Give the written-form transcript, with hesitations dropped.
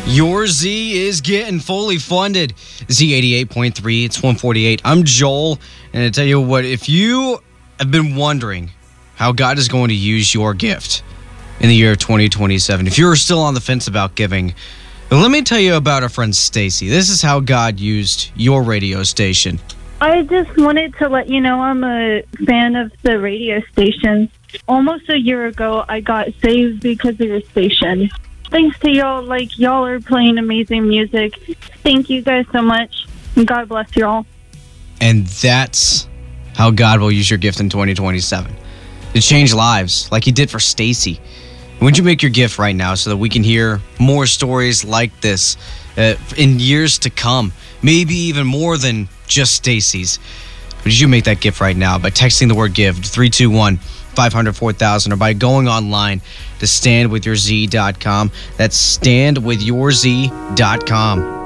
Your Z is getting fully funded. Z88.3, it's 148. I'm Joel, and I tell you what, if you have been wondering how God is going to use your gift in the year of 2027, if you're still on the fence about giving, let me tell you about our friend Stacy. This is how God used your radio station. I just wanted to let you know I'm a fan of the radio station. Almost a year ago, I got saved because of your station. Thanks to y'all, y'all are playing amazing music. Thank you guys so much. And God bless y'all. And that's how God will use your gift in 2027. To change lives, like he did for Stacy. Would you make your gift right now so that we can hear more stories like this in years to come? Maybe even more than just Stacy's. Would you make that gift right now by texting the word GIVE to 321-500-4000 or by going online to standwithyourz.com. That's standwithyourz.com.